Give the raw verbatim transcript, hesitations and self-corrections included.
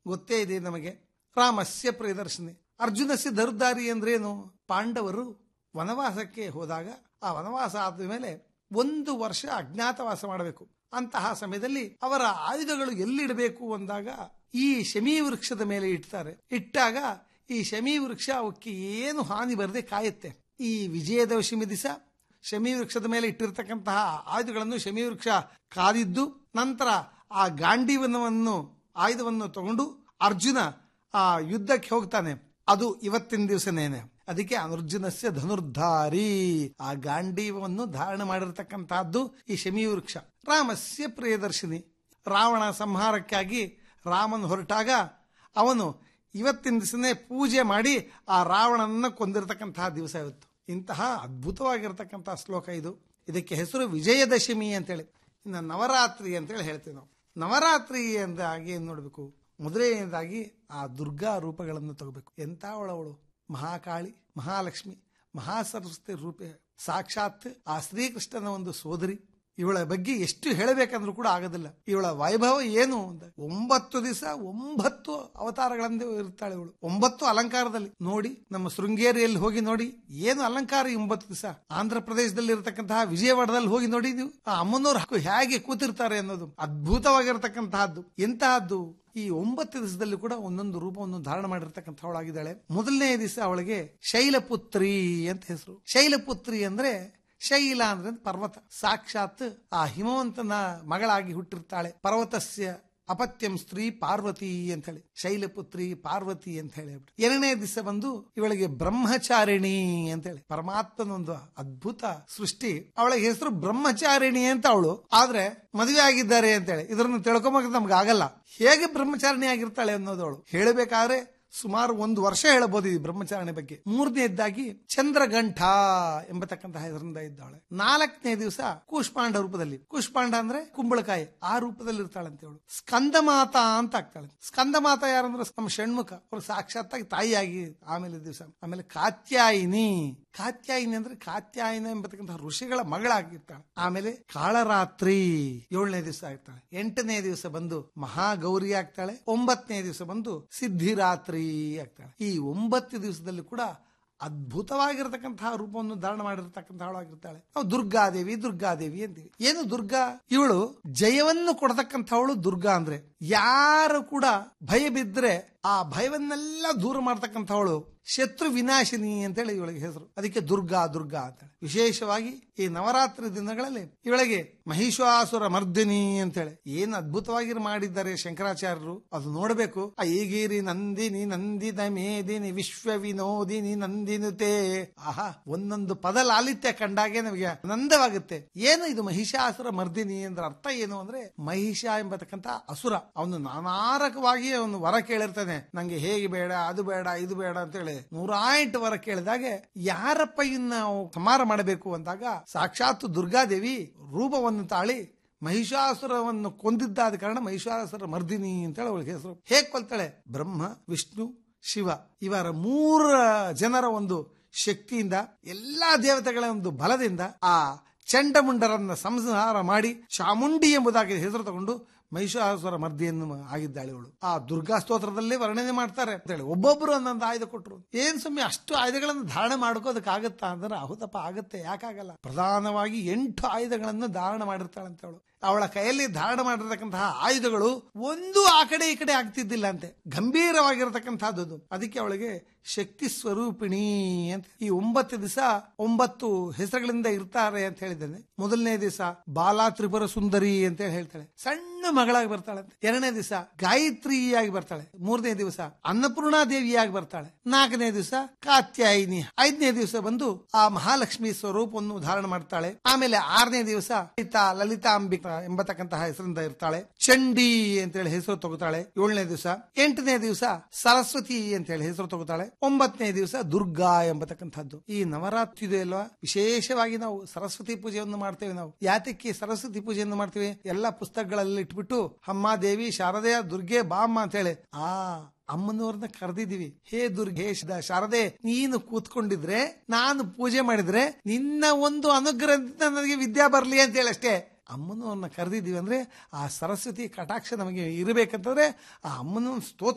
ಗೊತ್ತೇ ಇದೆ ನಮಗೆ. ರಾಮಸ್ಯ ಪ್ರಿಯದರ್ಶಿನಿ. ಅರ್ಜುನಸ್ಯ ಧನುರ್ಧಾರಿ ಅಂದ್ರೇನು? ಪಾಂಡವರು ವನವಾಸಕ್ಕೆ ಹೋದಾಗ ಆ ವನವಾಸ ಆದ ಮೇಲೆ ಒಂದು ವರ್ಷ ಅಜ್ಞಾತವಾಸ ಮಾಡಬೇಕು. ಅಂತಹ ಸಮಯದಲ್ಲಿ ಅವರ ಆಯುಧಗಳು ಎಲ್ಲಿಡಬೇಕು ಅಂದಾಗ ಈ ಶಮೀ ವೃಕ್ಷದ ಮೇಲೆ ಇಡ್ತಾರೆ. ಇಟ್ಟಾಗ ಈ ಶಮೀ ವೃಕ್ಷ ಅವಕ್ಕೆ ಏನು ಹಾನಿ ಬರದೆ ಕಾಯುತ್ತೆ. ಈ ವಿಜಯದಶಮಿ ದಿವಸ ಶಮೀ ವೃಕ್ಷದ ಮೇಲೆ ಇಟ್ಟಿರ್ತಕ್ಕಂತಹ ಆಯುಧಗಳನ್ನು ಶಮೀ ವೃಕ್ಷ ಕಾದಿದ್ದು, ನಂತರ ಆ ಗಾಂಡೀವನವನ್ನು ಆಯುಧವನ್ನು ತಗೊಂಡು ಅರ್ಜುನ ಆ ಯುದ್ಧಕ್ಕೆ ಹೋಗ್ತಾನೆ. ಅದು ಇವತ್ತಿನ ದಿವಸನೇನೆ. ಅದಕ್ಕೆ ಅರ್ಜುನಸ್ಯ ಧನುರ್ಧಾರಿ. ಆ ಗಾಂಡೀವವನ್ನು ಧಾರಣೆ ಮಾಡಿರ್ತಕ್ಕಂತಹದ್ದು ಈ ಶಮೀ ವೃಕ್ಷ. ರಾಮಸ್ಯ ಪ್ರಿಯದರ್ಶಿನಿ. ರಾವಣ ಸಂಹಾರಕ್ಕಾಗಿ ರಾಮನ್ ಹೊರಟಾಗ ಅವನು ಇವತ್ತಿನ ದಿವಸನೇ ಪೂಜೆ ಮಾಡಿ ಆ ರಾವಣನನ್ನ ಕೊಂದಿರತಕ್ಕಂತಹ ದಿವಸ ಇವತ್ತು. ಇಂತಹ ಅದ್ಭುತವಾಗಿರತಕ್ಕಂತಹ ಶ್ಲೋಕ ಇದು. ಇದಕ್ಕೆ ಹೆಸರು ವಿಜಯದಶಮಿ ಅಂತೇಳಿ. ಇನ್ನು ನವರಾತ್ರಿ ಅಂತೇಳಿ ಹೇಳ್ತೀವಿ ನಾವು. ನವರಾತ್ರಿ ಎಂದಾಗಿ ಏನ್ ನೋಡ್ಬೇಕು? ಮೊದಲನೇದಾಗಿ ಆ ದುರ್ಗಾ ರೂಪಗಳನ್ನು ತಗೋಬೇಕು. ಎಂತ ಅವಳವಳು ಮಹಾಕಾಳಿ, ಮಹಾಲಕ್ಷ್ಮಿ, ಮಹಾಸರಸ್ವತಿ ರೂಪ, ಸಾಕ್ಷಾತ್ ಆ ಶ್ರೀಕೃಷ್ಣನ ಒಂದು ಸೋದರಿ. ಇವಳ ಬಗ್ಗೆ ಎಷ್ಟು ಹೇಳಬೇಕಂದ್ರೂ ಕೂಡ ಆಗೋದಿಲ್ಲ. ಇವಳ ವೈಭವ ಏನು ಅಂತ. ಒಂಬತ್ತು ದಿವಸ ಒಂಬತ್ತು ಅವತಾರಗಳಿಂದ ಇರ್ತಾಳೆ ಇವಳು. ಒಂಬತ್ತು ಅಲಂಕಾರದಲ್ಲಿ ನೋಡಿ. ನಮ್ಮ ಶೃಂಗೇರಿಯಲ್ಲಿ ಹೋಗಿ ನೋಡಿ, ಏನು ಅಲಂಕಾರ ಈ ಒಂಬತ್ತು ದಿವಸ. ಆಂಧ್ರ ಪ್ರದೇಶದಲ್ಲಿ ಇರತಕ್ಕಂತಹ ವಿಜಯವಾಡದಲ್ಲಿ ಹೋಗಿ ನೋಡಿ ನೀವು, ಆ ಅಮ್ಮನವ್ರು ಹೇಗೆ ಕೂತಿರ್ತಾರೆ ಅನ್ನೋದು ಅದ್ಭುತವಾಗಿರತಕ್ಕಂತಹದ್ದು. ಎಂತಹದ್ದು ಈ ಒಂಬತ್ತು ದಿವಸದಲ್ಲಿ ಕೂಡ ಒಂದೊಂದು ರೂಪವನ್ನು ಧಾರಣ ಮಾಡಿರ್ತಕ್ಕಂಥವಳಾಗಿದ್ದಾಳೆ. ಮೊದಲನೇ ದಿವಸ ಅವಳಿಗೆ ಶೈಲಪುತ್ರಿ ಅಂತ ಹೆಸರು. ಶೈಲಪುತ್ರಿ ಅಂದ್ರೆ ಶೈಲ ಅಂದ್ರೆ ಪರ್ವತ. ಸಾಕ್ಷಾತ್ ಆ ಹಿಮವಂತನ ಮಗಳಾಗಿ ಹುಟ್ಟಿರ್ತಾಳೆ. ಪರ್ವತಸ್ಯ ಅಪತ್ಯಂ ಸ್ತ್ರೀ ಪಾರ್ವತಿ ಅಂತ ಹೇಳಿ ಶೈಲಪುತ್ರಿ ಪಾರ್ವತಿ ಅಂತ ಹೇಳಿ. ಎರಡನೇ ದಿವಸ ಬಂದು ಇವಳಿಗೆ ಬ್ರಹ್ಮಚಾರಿಣಿ ಅಂತ ಹೇಳಿ. ಪರಮಾತ್ಮನೊಂದು ಅದ್ಭುತ ಸೃಷ್ಟಿ. ಅವಳಿಗೆ ಹೆಸರು ಬ್ರಹ್ಮಚಾರಿಣಿ ಅಂತ ಅವಳು. ಆದ್ರೆ ಮದುವೆ ಆಗಿದ್ದಾರೆ ಅಂತ ಹೇಳಿ ಇದನ್ನು ತಿಳ್ಕೊಂಬ ನಮ್ಗೆ ಆಗಲ್ಲ. ಹೇಗೆ ಬ್ರಹ್ಮಚಾರಿಣಿ ಆಗಿರ್ತಾಳೆ ಅನ್ನೋದು ಅವಳು ಹೇಳಬೇಕಾದ್ರೆ ಸುಮಾರು ಒಂದು ವರ್ಷ ಹೇಳಬಹುದು ಈ ಬ್ರಹ್ಮಚಾರಣೆ ಬಗ್ಗೆ. ಮೂರನೇದಾಗಿ ಚಂದ್ರಗಂಠ ಎಂಬತಕ್ಕಂತಹ ಹೆಸರಿಂದ ಇದ್ದಾಳೆ. ನಾಲ್ಕನೇ ದಿವಸ ಕೂಷ್ಮಾಂಡ ರೂಪದಲ್ಲಿ. ಕೂಷ್ಮಾಂಡ ಅಂದ್ರೆ ಕುಂಬಳಕಾಯಿ, ಆ ರೂಪದಲ್ಲಿ ಇರ್ತಾಳಂತೆ ಅವಳು. ಸ್ಕಂದಮಾತಾ ಅಂತ ಆಗ್ತಾಳೆ. ಸ್ಕಂದಮಾತಾ ಯಾರಂದ್ರೆ ನಮ್ಮ ಷಣ್ಮುಖ, ಅವಳು ಸಾಕ್ಷಾತ್ತಾಗಿ ತಾಯಿಯಾಗಿ. ಆಮೇಲೆ ದಿವಸ ಆಮೇಲೆ ಕಾತ್ಯಾಯಿನಿ. ಕಾತ್ಯಾಯಿನಿ ಅಂದ್ರೆ ಕಾತ್ಯಾಯಿನ ಎಂಬತಕ್ಕಂತಹ ಋಷಿಗಳ ಮಗಳಾಗಿರ್ತಾಳೆ. ಆಮೇಲೆ ಕಾಳರಾತ್ರಿ ಏಳನೇ ದಿವಸ ಆಗ್ತಾಳೆ. ಎಂಟನೇ ದಿವಸ ಬಂದು ಮಹಾಗೌರಿ ಆಗ್ತಾಳೆ. ಒಂಬತ್ತನೇ ದಿವಸ ಬಂದು ಸಿದ್ಧಿರಾತ್ರಿ ಆಗ್ತಾಳೆ. ಈ ಒಂಬತ್ತು ದಿವಸದಲ್ಲಿ ಕೂಡ ಅದ್ಭುತವಾಗಿರತಕ್ಕಂತಹ ರೂಪವನ್ನು ಧಾರಣ ಮಾಡಿರ್ತಕ್ಕಂಥವಳಾಗಿರ್ತಾಳೆ. ನಾವು ದುರ್ಗಾದೇವಿ ದುರ್ಗಾದೇವಿ ಅಂತೀವಿ. ಏನು ದುರ್ಗಾ? ಇವಳು ಜಯವನ್ನು ಕೊಡತಕ್ಕಂಥವಳು ದುರ್ಗಾ ಅಂದ್ರೆ. ಯಾರು ಕೂಡ ಭಯ ಬಿದ್ರೆ ಆ ಭಯವನ್ನೆಲ್ಲ ದೂರ ಮಾಡತಕ್ಕಂಥವಳು ಶತ್ರು ವಿನಾಶಿನಿ ಅಂತೇಳಿ ಇವಳಿಗೆ ಹೆಸರು. ಅದಕ್ಕೆ ದುರ್ಗಾ ದುರ್ಗಾ ಅಂತೇಳಿ. ವಿಶೇಷವಾಗಿ ಈ ನವರಾತ್ರಿ ದಿನಗಳಲ್ಲಿ ಇವಳಿಗೆ ಮಹಿಷಾಸುರ ಮರ್ದಿನಿ ಅಂತೇಳಿ ಏನು ಅದ್ಭುತವಾಗಿ ಮಾಡಿದ್ದಾರೆ ಶಂಕರಾಚಾರ್ಯರು. ಅದು ನೋಡಬೇಕು. ಈಗಿರಿ ನಂದಿನಿ ನಂದಿನ ಮೇದಿನಿ ವಿಶ್ವ ವಿನೋದಿನಿ ನಂದಿನುತೆ. ಆಹಾ, ಒಂದೊಂದು ಪದ ಲಾಲಿತ್ಯ ಕಂಡಾಗೆ ನಮಗೆ ಆನಂದವಾಗುತ್ತೆ. ಏನು ಇದು ಮಹಿಷಾಸುರ ಮರ್ದಿನಿ ಅಂದ್ರೆ ಅರ್ಥ ಏನು ಅಂದ್ರೆ, ಮಹಿಷ ಎಂಬತಕ್ಕಂತ ಅಸುರ ಅವನು ನಾನಾರಕವಾಗಿ ಅವನು ವರ ಕೇಳಿರ್ತಾನೆ. ನಂಗೆ ಹೇಗೆ ಬೇಡ, ಅದು ಬೇಡ, ಇದು ಬೇಡ ಅಂತೇಳಿ ನೂರಾಂಟು ವರ ಕೇಳಿದಾಗೆ ಯಾರಪ್ಪ ಇನ್ನ ಸಮಾರ ಮಾಡಬೇಕು ಅಂದಾಗ ಸಾಕ್ಷಾತ್ ದುರ್ಗಾದೇವಿ ರೂಪವನ್ನು ತಾಳಿ ಮಹಿಷಾಸುರವನ್ನು ಕೊಂದಿದ್ದಾದ ಕಾರಣ ಮಹಿಷಾಸುರ ಮರ್ದಿನಿ ಅಂತೇಳಿ ಅವಳಿಗೆ ಹೆಸರು. ಹೇಗೆ ಕೊಲ್ತಾಳೆ? ಬ್ರಹ್ಮ, ವಿಷ್ಣು, ಶಿವ ಇವರ ಮೂರ ಜನರ ಒಂದು ಶಕ್ತಿಯಿಂದ, ಎಲ್ಲಾ ದೇವತೆಗಳ ಒಂದು ಬಲದಿಂದ ಆ ಚಂಡಮುಂಡರನ್ನ ಸಂಹಾರ ಮಾಡಿ ಚಾಮುಂಡಿ ಎಂಬುದಾಗಿ ಹೆಸರು ತಗೊಂಡು ಮಹಿಷಾಸುರ ಮರ್ದಿಯನ್ನು ಆಗಿದ್ದಾಳೆ ಇವಳು. ಆ ದುರ್ಗಾ ಸ್ತೋತ್ರದಲ್ಲೇ ವರ್ಣನೆ ಮಾಡ್ತಾರೆ ಅಂತ ಹೇಳಿ. ಒಬ್ಬೊಬ್ರು ಒಂದೊಂದು ಆಯುಧ ಕೊಟ್ಟರು. ಏನ್ ಸ್ವಾಮಿ ಅಷ್ಟು ಆಯುಧಗಳನ್ನು ಧಾರಣ ಮಾಡ್ಕೋದಕ್ಕಾಗತ್ತಾ ಅಂದ್ರೆ ಹೌದಪ್ಪ ಆಗತ್ತೆ, ಯಾಕಾಗಲ್ಲ. ಪ್ರಧಾನವಾಗಿ ಎಂಟು ಆಯುಧಗಳನ್ನು ಧಾರಣ ಮಾಡಿರ್ತಾಳಂತೆ ಅವಳು. ಅವಳ ಕೈಯಲ್ಲಿ ಧಾರಣ ಮಾಡಿರ್ತಕ್ಕಂತಹ ಆಯುಧಗಳು ಒಂದು ಆ ಕಡೆ ಈ ಕಡೆ ಆಗ್ತಿದ್ದಿಲ್ಲ ಅಂತೆ. ಗಂಭೀರವಾಗಿರತಕ್ಕಂತಹದ್ದು. ಅದಕ್ಕೆ ಅವಳಿಗೆ ಶಕ್ತಿ ಸ್ವರೂಪಿಣಿ ಅಂತ. ಈ ಒಂಬತ್ತು ದಿವಸ ಒಂಬತ್ತು ಹೆಸರುಗಳಿಂದ ಇರ್ತಾರೆ ಅಂತ ಹೇಳಿದ್ದೇನೆ. ಮೊದಲನೇ ದಿವಸ ಬಾಲಾ ತ್ರಿಪುರ ಸುಂದರಿ ಅಂತ ಹೇಳ್ತಾಳೆ, ಸಣ್ಣ ಮಗಳಾಗಿ ಬರ್ತಾಳೆ. ಎರಡನೇ ದಿವಸ ಗಾಯತ್ರಿಯಾಗಿ ಬರ್ತಾಳೆ. ಮೂರನೇ ದಿವಸ ಅನ್ನಪೂರ್ಣಾ ದೇವಿಯಾಗಿ ಬರ್ತಾಳೆ. ನಾಲ್ಕನೇ ದಿವಸ ಕಾತ್ಯಾಯಿನಿ. ಐದನೇ ದಿವಸ ಬಂದು ಆ ಮಹಾಲಕ್ಷ್ಮಿ ಸ್ವರೂಪವನ್ನು ಧಾರಣ ಮಾಡ್ತಾಳೆ. ಆಮೇಲೆ ಆರನೇ ದಿವಸ ಲಲಿತಾ ಲಲಿತಾಂಬಿಕಾ ಎಂಬತಕ್ಕಂತಹ ಹೆಸರಿಂದ ಇರ್ತಾಳೆ. ಚಂಡಿ ಅಂತ ಹೇಳಿ ಹೆಸರು ತಗೋತಾಳೆ ಏಳನೇ ದಿವಸ. ಎಂಟನೇ ದಿವಸ ಸರಸ್ವತಿ ಅಂತ ಹೇಳಿ ಹೆಸರು ತಗೋತಾಳೆ. ಒಂಬತ್ತನೇ ದಿವಸ ದುರ್ಗಾ ಎಂಬತಕ್ಕಂಥದ್ದು. ಈ ನವರಾತ್ರಿ ಇದೆ ಅಲ್ವಾ, ವಿಶೇಷವಾಗಿ ನಾವು ಸರಸ್ವತಿ ಪೂಜೆಯನ್ನು ಮಾಡ್ತೇವೆ. ನಾವು ಯಾತಕ್ಕೆ ಸರಸ್ವತಿ ಪೂಜೆಯನ್ನು ಮಾಡ್ತೀವಿ? ಎಲ್ಲಾ ಪುಸ್ತಕಗಳಲ್ಲಿ ಇಟ್ಬಿಟ್ಟು ಅಮ್ಮ ದೇವಿ ಶಾರದೆಯ ದುರ್ಗೆ ಬಾಮ್ಮ ಅಂತ ಹೇಳಿ ಆ ಅಮ್ಮನವ್ರನ್ನ ಕರೆದಿದ್ದೀವಿ. ಹೇ ದುರ್ಗೆ ಶಾರದೆ, ನೀನು ಕೂತ್ಕೊಂಡಿದ್ರೆ ನಾನು ಪೂಜೆ ಮಾಡಿದ್ರೆ ನಿನ್ನ ಒಂದು ಅನುಗ್ರಹದಿಂದ ನನಗೆ ವಿದ್ಯಾ ಬರ್ಲಿ ಅಂತ ಹೇಳಿ ಅಷ್ಟೇ. ಅಮ್ಮನವ್ರನ್ನ ಕರೆದಿದ್ದೀವಿ ಅಂದ್ರೆ ಆ ಸರಸ್ವತಿ ಕಟಾಕ್ಷ ನಮಗೆ ಇರಬೇಕಂತಂದ್ರೆ ಆ ಅಮ್ಮನ ಸ್ತೋತ್ರ